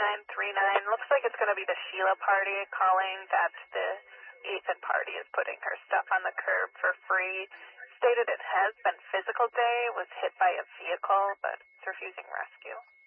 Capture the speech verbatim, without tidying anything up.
nine three nine. Looks like it's going to be the Sheila party calling that the Ethan party is putting her stuff on the curb for free. Stated it has been physical day, was hit by a vehicle, but it's refusing rescue.